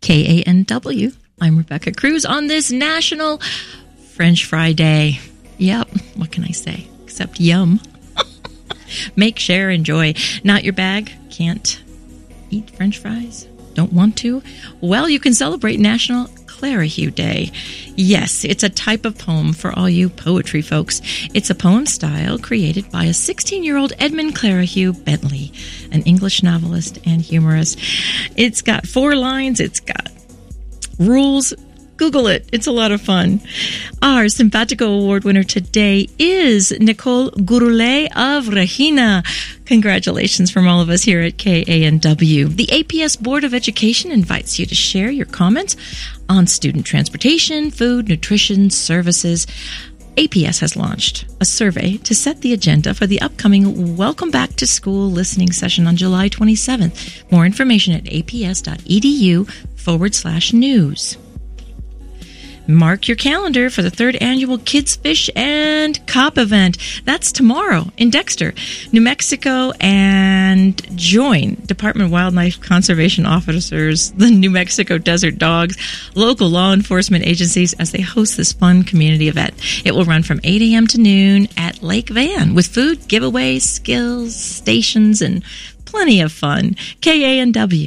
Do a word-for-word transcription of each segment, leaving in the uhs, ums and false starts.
K A N W. I'm Rebecca Cruz on this National French Fry Day. Yep, what can I say? Except yum. Make, share, enjoy. Not your bag? Can't eat French fries? Don't want to? Well, you can celebrate National Clerihew Day. Yes, it's a type of poem for all you poetry folks. It's a poem style created by a sixteen-year-old Edmund Clerihew Bentley, an English novelist and humorist. It's got four lines. It's got rules. Google it. It's a lot of fun. Our Simpatico Award winner today is Nicole Gurule of Regina. Congratulations from all of us here at K A N W. The A P S Board of Education invites you to share your comments on student transportation, food, nutrition, services. A P S has launched a survey to set the agenda for the upcoming Welcome Back to School listening session on July twenty-seventh. More information at aps.edu forward slash news. Mark your calendar for the third annual Kids Fish and Cop event. That's tomorrow in Dexter, New Mexico, and join Department of Wildlife Conservation officers, the New Mexico Desert Dogs, local law enforcement agencies as they host this fun community event. It will run from eight a.m. to noon at Lake Van with food, giveaways, skills, stations, and plenty of fun. K A N W.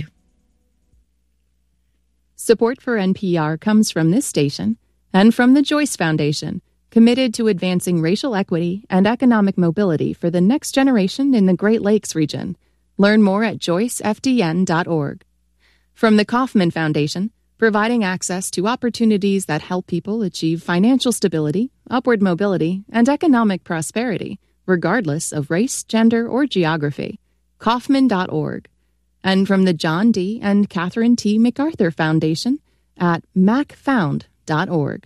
Support for N P R comes from this station and from the Joyce Foundation, committed to advancing racial equity and economic mobility for the next generation in the Great Lakes region. Learn more at joyce f d n dot org. From the Kauffman Foundation, providing access to opportunities that help people achieve financial stability, upward mobility, and economic prosperity, regardless of race, gender, or geography. Kauffman dot org. And from the John D. and Catherine T. MacArthur Foundation at mac found dot org.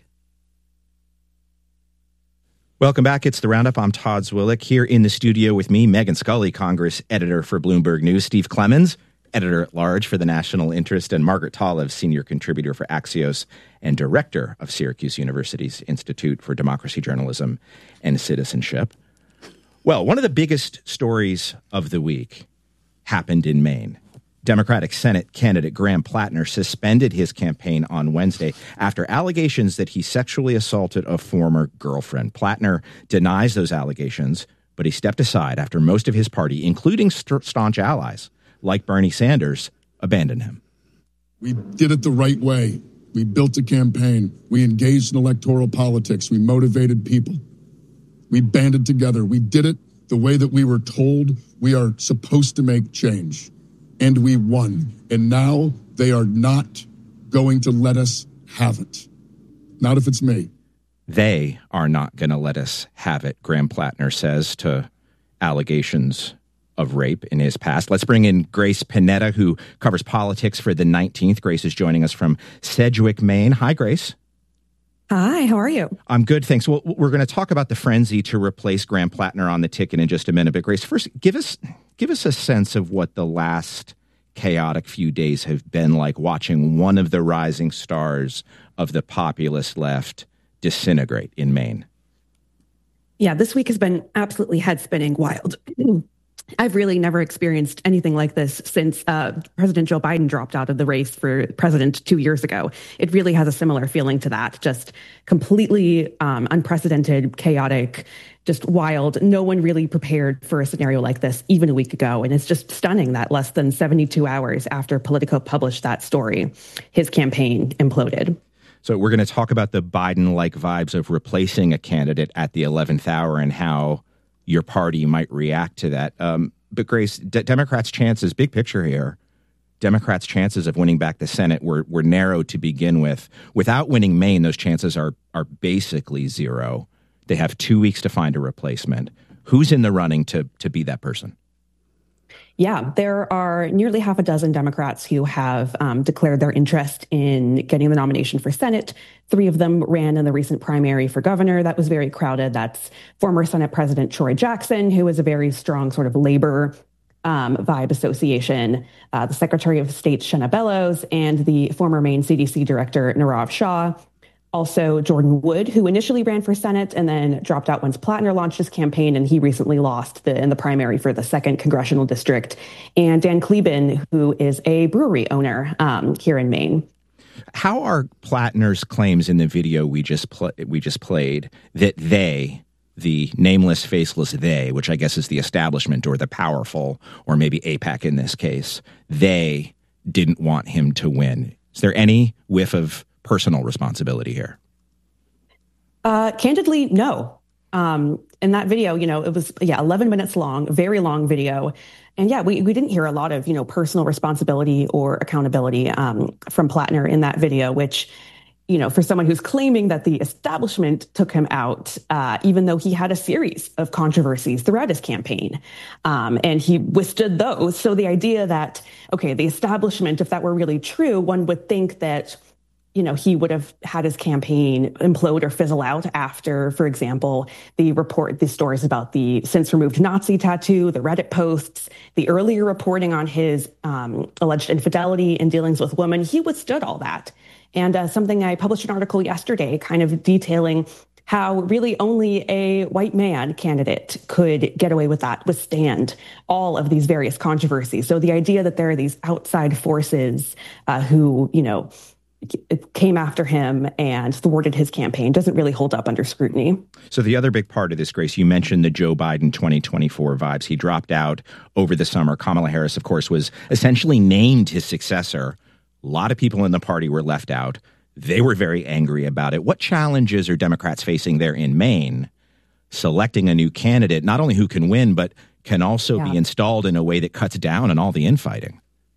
Welcome back. It's The Roundup. I'm Todd Zwillich. Here in the studio with me, Megan Scully, Congress editor for Bloomberg News, Steve Clemens, editor-at-large for the National Interest, and Margaret Talev, senior contributor for Axios and director of Syracuse University's Institute for Democracy, Journalism, and Citizenship. Well, one of the biggest stories of the week happened in Maine. Democratic Senate candidate Graham Plattner suspended his campaign on Wednesday after allegations that he sexually assaulted a former girlfriend. Plattner denies those allegations, but he stepped aside after most of his party, including st- staunch allies like Bernie Sanders, abandoned him. We did it the right way. We built a campaign. We engaged in electoral politics. We motivated people. We banded together. We did it the way that we were told we are supposed to make change. And we won. And now they are not going to let us have it. Not if it's me. They are not going to let us have it, Graham Plattner says to allegations of rape in his past. Let's bring in Grace Panetta, who covers politics for the nineteenth. Grace is joining us from Sedgwick, Maine. Hi, Grace. Hi, how are you? I'm good, thanks. Well, we're going to talk about the frenzy to replace Graham Plattner on the ticket in just a minute. But Grace, first, give us give us a sense of what the last chaotic few days have been like watching one of the rising stars of the populist left disintegrate in Maine. Yeah, this week has been absolutely head-spinning wild. I've really never experienced anything like this since uh, President Joe Biden dropped out of the race for president two years ago. It really has a similar feeling to that, just completely um, unprecedented, chaotic, just wild. No one really prepared for a scenario like this even a week ago. And it's just stunning that less than seventy-two hours after Politico published that story, his campaign imploded. So we're going to talk about the Biden-like vibes of replacing a candidate at the eleventh hour and how your party might react to that. Um, but Grace, D- Democrats' chances, big picture here, Democrats' chances of winning back the Senate were were narrow to begin with. Without winning Maine, those chances are are basically zero. They have two weeks to find a replacement. Who's in the running to to be that person? Yeah, there are nearly half a dozen Democrats who have um, declared their interest in getting the nomination for Senate. Three of them ran in the recent primary for governor. That was very crowded. That's former Senate President Troy Jackson, who is a very strong sort of labor um, vibe association, uh, the Secretary of State Shenna Bellows, and the former Maine C D C Director Nirav Shah. Also, Jordan Wood, who initially ran for Senate and then dropped out once Plattner launched his campaign, and he recently lost the, in the primary for the second congressional district. And Dan Kleben, who is a brewery owner um, here in Maine. How are Plattner's claims in the video we just pl- we just played that they, the nameless, faceless they, which I guess is the establishment or the powerful, or maybe AIPAC in this case, they didn't want him to win? Is there any whiff of personal responsibility here? Uh, candidly, no. Um, in that video, you know, it was, yeah, eleven minutes long, very long video. And yeah, we, we didn't hear a lot of, you know, personal responsibility or accountability um, from Plattner in that video, which, you know, for someone who's claiming that the establishment took him out, uh, even though he had a series of controversies throughout his campaign, um, and he withstood those. So the idea that, okay, the establishment, if that were really true, one would think that, you know, he would have had his campaign implode or fizzle out after, for example, the report, the stories about the since removed Nazi tattoo, the Reddit posts, the earlier reporting on his um, alleged infidelity and dealings with women. He withstood all that. And uh, something I published an article yesterday kind of detailing how really only a white man candidate could get away with that, withstand all of these various controversies. So the idea that there are these outside forces uh, who, you know, came after him and thwarted his campaign doesn't really hold up under scrutiny. So the other big part of this, Grace, you mentioned the Joe Biden twenty twenty-four vibes. He dropped out over the summer. Kamala Harris, of course, was essentially named his successor. A lot of people in the party were left out. They were very angry about it. What challenges are Democrats facing there in Maine, selecting a new candidate, not only who can win, but can also yeah. be installed in a way that cuts down on all the infighting?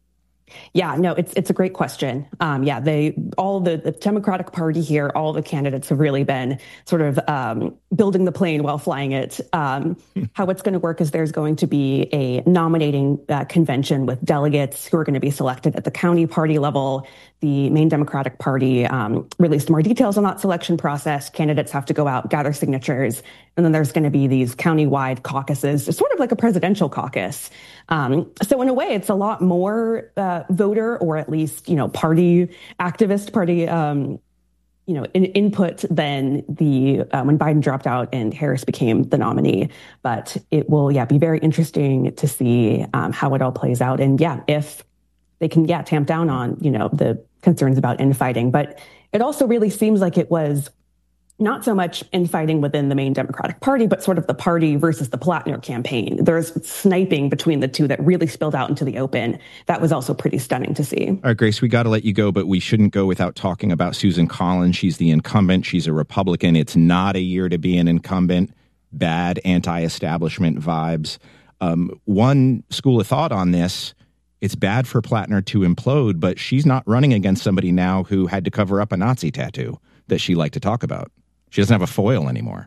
Yeah, no, it's it's a great question. Um, yeah, they all the, the Democratic Party here, all the candidates have really been sort of um, building the plane while flying it. Um, how it's going to work is there's going to be a nominating uh, convention with delegates who are going to be selected at the county party level. The Maine Democratic Party um, released more details on that selection process. Candidates have to go out, gather signatures, and then there's going to be these county-wide caucuses, sort of like a presidential caucus. Um, so in a way, it's a lot more uh, voter or at least, you know, party activist party, um, you know, in, input than the uh, when Biden dropped out and Harris became the nominee. But it will, yeah, be very interesting to see um, how it all plays out. And yeah, if they can, yeah, tamp down on, you know, the concerns about infighting. But it also really seems like it was not so much infighting within the Maine Democratic Party, but sort of the party versus the Plattner campaign. There's sniping between the two that really spilled out into the open. That was also pretty stunning to see. All right, Grace, we got to let you go, but we shouldn't go without talking about Susan Collins. She's the incumbent. She's a Republican. It's not a year to be an incumbent. Bad anti-establishment vibes. Um, one school of thought on this, it's bad for Plattner to implode, but she's not running against somebody now who had to cover up a Nazi tattoo that she liked to talk about. She doesn't have a foil anymore.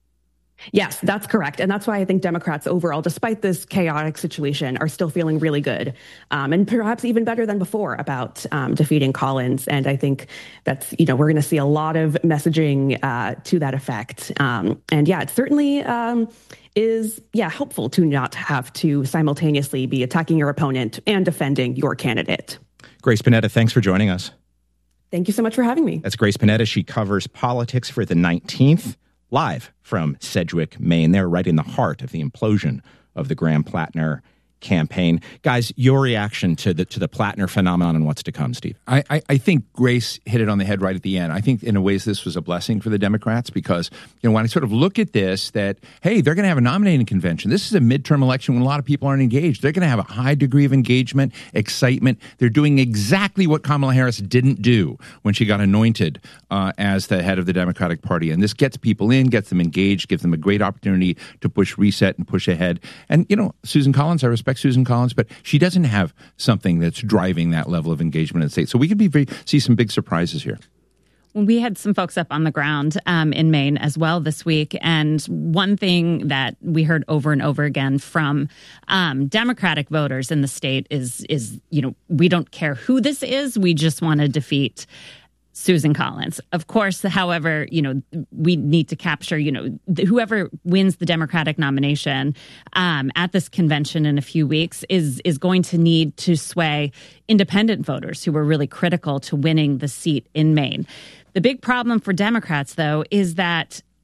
Yes, that's correct. And that's why I think Democrats overall, despite this chaotic situation, are still feeling really good um, and perhaps even better than before about um, defeating Collins. And I think that's, you know, we're going to see a lot of messaging uh, to that effect. Um, and yeah, it certainly um, is, yeah, helpful to not have to simultaneously be attacking your opponent and defending your candidate. Grace Panetta, thanks for joining us. Thank you so much for having me. That's Grace Panetta. She covers politics for the nineteenth, live from Sedgwick, Maine. They're right in the heart of the implosion of the Graham Plattner campaign. Guys, your reaction to the to the Plattner phenomenon and what's to come, Steve? I, I, I think Grace hit it on the head right at the end. I think in a ways this was a blessing for the Democrats because, you know, when I sort of look at this, that, hey, they're going to have a nominating convention. This is a midterm election when a lot of people aren't engaged. They're going to have a high degree of engagement, excitement. They're doing exactly what Kamala Harris didn't do when she got anointed uh, as the head of the Democratic Party. And this gets people in, gets them engaged, gives them a great opportunity to push reset and push ahead. And, you know, Susan Collins, I respect Susan Collins, but she doesn't have something that's driving that level of engagement in the state. So we could be very, see some big surprises here. We had some folks up on the ground um, in Maine as well this week. And one thing that we heard over and over again from um, Democratic voters in the state is, is, you know, we don't care who this is. We just want to defeat Susan Collins. Of course, however, you know, we need to capture, you know, th- whoever wins the Democratic nomination um, at this convention in a few weeks is is going to need to sway independent voters who were really critical to winning the seat in Maine. The big problem for Democrats, though, is that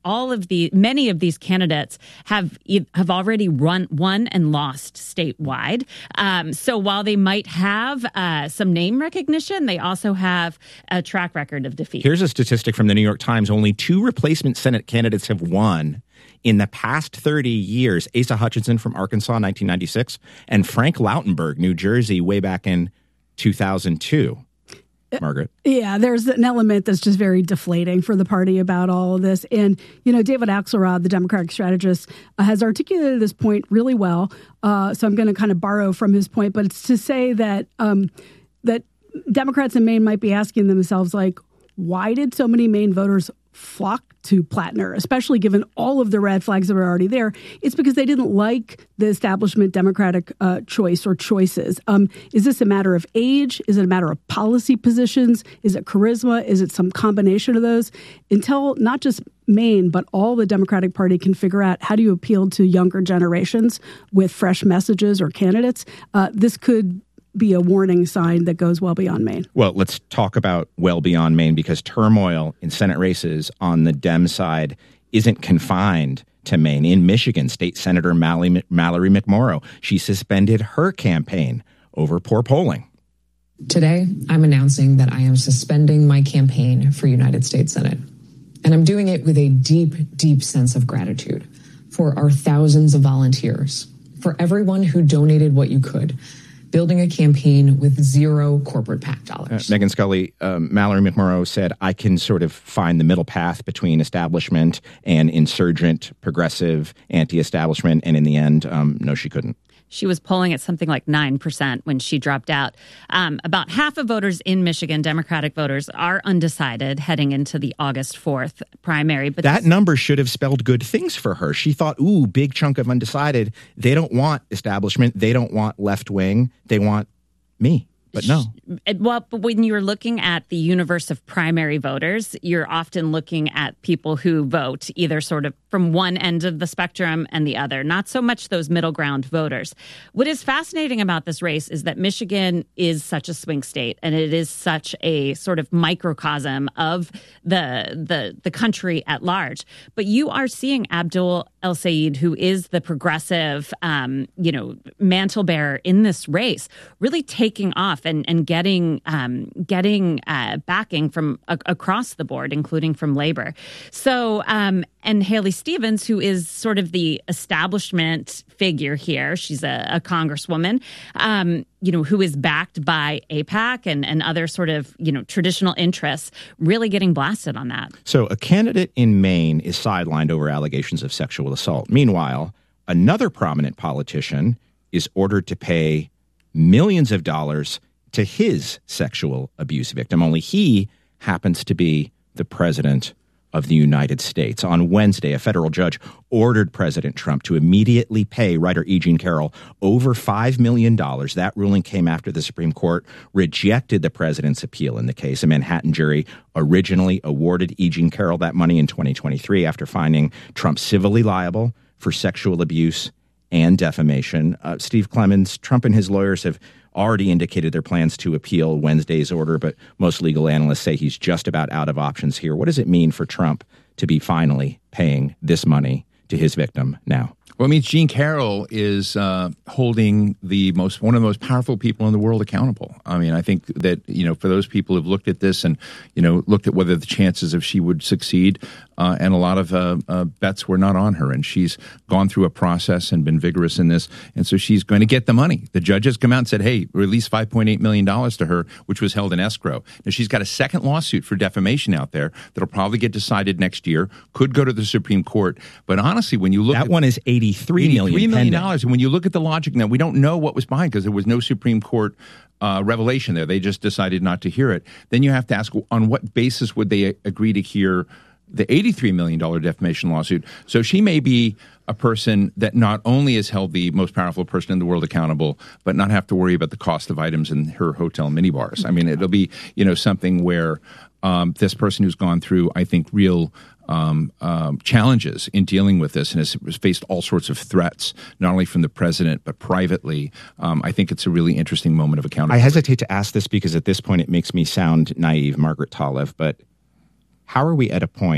all of the many of these candidates have have already run won and lost statewide. Um, so while they might have uh, some name recognition, they also have a track record of defeat. Here's a statistic from the New York Times. Only two replacement Senate candidates have won in the past thirty years. Asa Hutchinson from Arkansas, nineteen ninety-six, and Frank Lautenberg, New Jersey, way back in two thousand two. Margaret? Yeah, there's an element that's just very deflating for the party about all of this. And, you know, David Axelrod, the Democratic strategist, uh, has articulated this point really well. Uh, so I'm going to kind of borrow from his point. But it's to say that um, that Democrats in Maine might be asking themselves, like, why did so many Maine voters flock to Plattner, especially given all of the red flags that were already there? It's because they didn't like the establishment Democratic uh, choice or choices. Um, is this a matter of age? Is it a matter of policy positions? Is it charisma? Is it some combination of those? Until not just Maine, but all the Democratic Party can figure out how do you appeal to younger generations with fresh messages or candidates, uh, this could be a warning sign that goes well beyond Maine. Well, let's talk about well beyond Maine, because turmoil in Senate races on the Dem side isn't confined to Maine. In Michigan, State Senator Mallory, Mallory McMorrow, she suspended her campaign over poor polling. Today, I'm announcing that I am suspending my campaign for United States Senate. And I'm doing it with a deep, deep sense of gratitude for our thousands of volunteers, for everyone who donated what you could, building a campaign with zero corporate PAC dollars. Uh, Megan Scully, um, Mallory McMorrow said, I can sort of find the middle path between establishment and insurgent, progressive, anti-establishment. And in the end, um, no, she couldn't. She was polling at something like nine percent when she dropped out. Um, about half of voters in Michigan, Democratic voters, are undecided heading into the August fourth primary. But that this- number should have spelled good things for her. She thought, ooh, big chunk of undecided. They don't want establishment. They don't want left wing. They want me. But no. Well, but when you're looking at the universe of primary voters, you're often looking at people who vote either sort of from one end of the spectrum and the other, not so much those middle ground voters. What is fascinating about this race is that Michigan is such a swing state, and it is such a sort of microcosm of the the, the country at large. But you are seeing Abdul El-Sayed, who is the progressive, um, you know, mantle bearer in this race, really taking off and, and getting um, getting uh, backing from a- across the board, including from labor. So, um, and Haley Stevens, who is sort of the establishment figure here, she's a, a congresswoman, um, you know, who is backed by AIPAC and, and other sort of, you know, traditional interests, really getting blasted on that. So a candidate in Maine is sidelined over allegations of sexual assault. Meanwhile, another prominent politician is ordered to pay millions of dollars to his sexual abuse victim, only he happens to be the president of the United States. On Wednesday, a federal judge ordered President Trump to immediately pay writer E. Jean Carroll over five million dollars. That ruling came after the Supreme Court rejected the president's appeal in the case. A Manhattan jury originally awarded E. Jean Carroll that money in twenty twenty-three after finding Trump civilly liable for sexual abuse and defamation. Uh, Steve Clemens, Trump and his lawyers have already indicated their plans to appeal Wednesday's order, but most legal analysts say he's just about out of options here. What does it mean for Trump to be finally paying this money to his victim now? Well, it means Jean Carroll is uh, holding the most one of the most powerful people in the world accountable. I mean, I think that, you know, for those people who've looked at this and, you know, looked at whether the chances of she would succeed, uh, and a lot of uh, uh, bets were not on her. And she's gone through a process and been vigorous in this. And so she's going to get the money. The judge has come out and said, hey, release five point eight million dollars to her, which was held in escrow. Now, she's got a second lawsuit for defamation out there that'll probably get decided next year, could go to the Supreme Court. But honestly, when you look that at one is eighty-three million dollars. And when you look at the logic now, we don't know what was behind because there was no Supreme Court uh, revelation there. They just decided not to hear it. Then you have to ask, on what basis would they agree to hear the eighty-three million dollars defamation lawsuit? So she may be a person that not only has held the most powerful person in the world accountable, but not have to worry about the cost of items in her hotel minibars. I mean, it'll be, you know, something where um, this person who's gone through, I think, real Um, um, challenges in dealing with this and has faced all sorts of threats, not only from the president, but privately. Um, I think it's a really interesting moment of accountability. I hesitate to ask this because at this point it makes me sound naive, Margaret Talev, but how are we at a point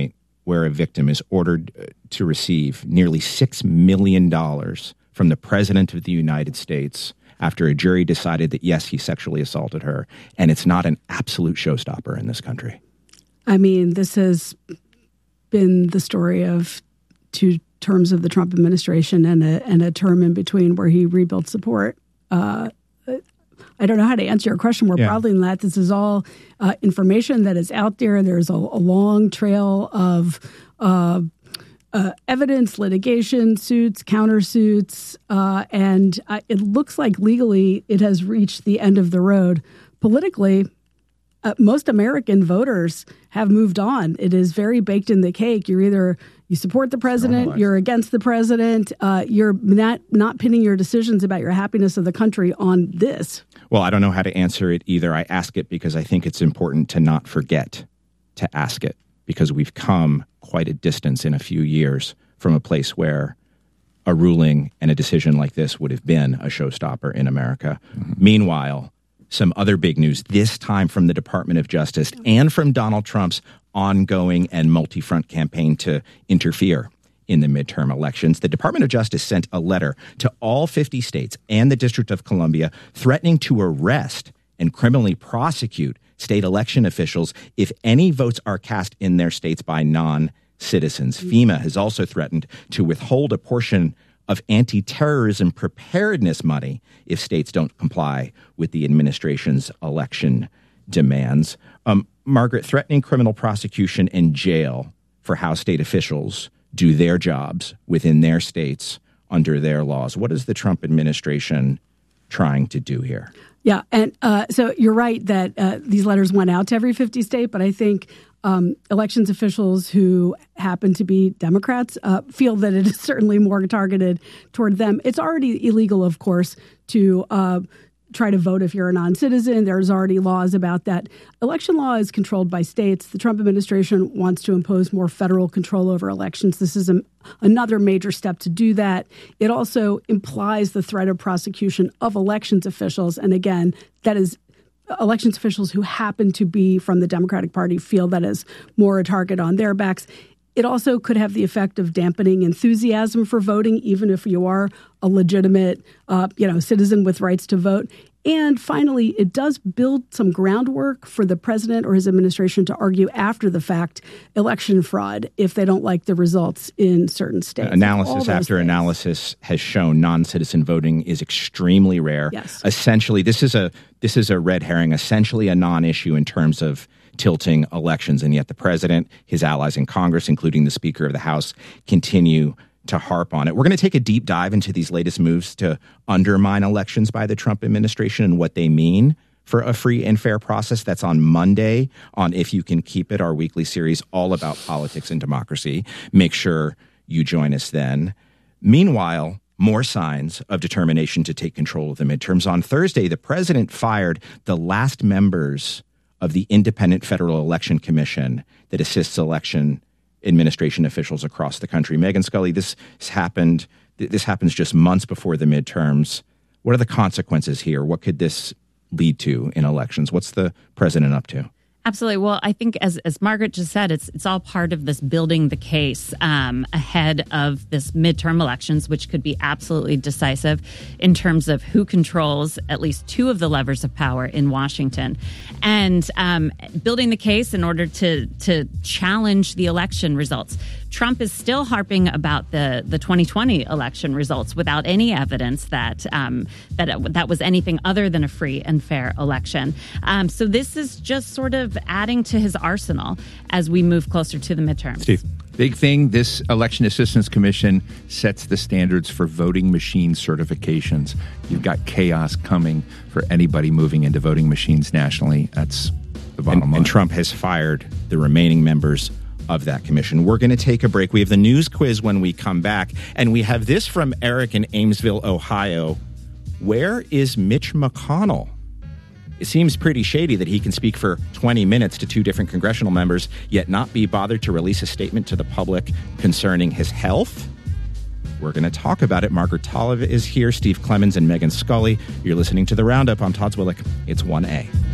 where a victim is ordered to receive nearly six million dollars from the President of the United States after a jury decided that, yes, he sexually assaulted her, and it's not an absolute showstopper in this country. I mean, this has been the story of two terms of the Trump administration and a, and a term in between where he rebuilt support. Uh, I don't know how to answer your question more yeah. broadly than that. This is all uh, information that is out there. There's a, a long trail of uh, uh, evidence, litigation, suits, countersuits, uh, and uh, it looks like legally it has reached the end of the road. Politically, uh, most American voters have moved on. It is very baked in the cake. You're either you support the president, you're against the president, uh, you're not not pinning your decisions about your happiness of the country on this. Well, I don't know how to answer it either. I ask it because I think it's important to not forget to ask it, because we've come quite a distance in a few years from a place where a ruling and a decision like this would have been a showstopper in America. Mm-hmm. Meanwhile, some other big news, this time from the Department of Justice and from Donald Trump's ongoing and multi-front campaign to interfere in the midterm elections. The Department of Justice sent a letter to all fifty states and the District of Columbia threatening to arrest and criminally prosecute state election officials if any votes are cast in their states by non-citizens. FEMA has also threatened to withhold a portion of anti-terrorism preparedness money if states don't comply with the administration's election demands. Um, Margaret, threatening criminal prosecution and jail for how state officials do their jobs within their states under their laws. What is the Trump administration trying to do here? Yeah, and uh, so you're right that uh, these letters went out to every fifty state, but I think um, elections officials who happen to be Democrats uh, feel that it is certainly more targeted toward them. It's already illegal, of course, to uh, try to vote if you're a non-citizen. There's already laws about that. Election law is controlled by states. The Trump administration wants to impose more federal control over elections. This is a, another major step to do that. It also implies the threat of prosecution of elections officials. And again, that is elections officials who happen to be from the Democratic Party feel that is more a target on their backs. It also could have the effect of dampening enthusiasm for voting, even if you are a legitimate, uh, you know, citizen with rights to vote. And finally, it does build some groundwork for the president or his administration to argue after the fact election fraud if they don't like the results in certain states. Analysis after things. analysis has shown non-citizen voting is extremely rare. Yes. Essentially, this is a this is a red herring, essentially a non-issue in terms of tilting elections, and yet the president, his allies in Congress, including the Speaker of the House, continue to harp on it. We're going to take a deep dive into these latest moves to undermine elections by the Trump administration and what they mean for a free and fair process. That's on Monday on If You Can Keep It, our weekly series all about politics and democracy. Make sure you join us then. Meanwhile, more signs of determination to take control of the midterms. On Thursday, the president fired the last members of the Independent Federal Election Commission that assists election administration officials across the country. Megan Scully, this has happened. This happens just months before the midterms. What are the consequences here? What could this lead to in elections? What's the president up to? Absolutely. Well, I think as as Margaret just said, it's it's all part of this building the case um, ahead of this midterm elections, which could be absolutely decisive in terms of who controls at least two of the levers of power in Washington, and um, building the case in order to to challenge the election results. Trump is still harping about the, the twenty twenty election results without any evidence that um, that it, that was anything other than a free and fair election. Um, so this is just sort of adding to his arsenal as we move closer to the midterms. Steve. Big thing, this Election Assistance Commission sets the standards for voting machine certifications. You've got chaos coming for anybody moving into voting machines nationally. That's the bottom and, line. And Trump has fired the remaining members of that commission. We're going to take a break. We have the news quiz when we come back, and we have this from Eric in Amesville, Ohio. Where is Mitch McConnell? It seems pretty shady that he can speak for twenty minutes to two different congressional members, yet not be bothered to release a statement to the public concerning his health. We're going to talk about it. Margaret Tolliver is here, Steve Clemens and Megan Scully. You're listening to The Roundup. I'm Todd Zwillich. It's one A.